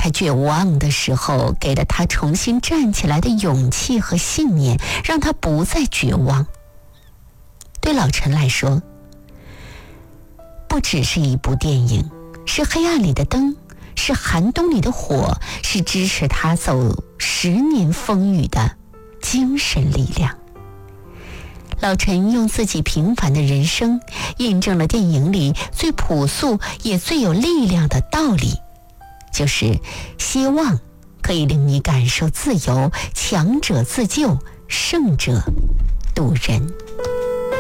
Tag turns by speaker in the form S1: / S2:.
S1: 他绝望的时候，给了他重新站起来的勇气和信念，让他不再绝望。对老陈来说，不只是一部电影，是黑暗里的灯，是寒冬里的火，是支持他走10年风雨的精神力量。老陈用自己平凡的人生，印证了电影里最朴素也最有力量的道理，就是希望可以令你感受自由，强者自救，胜者渡人。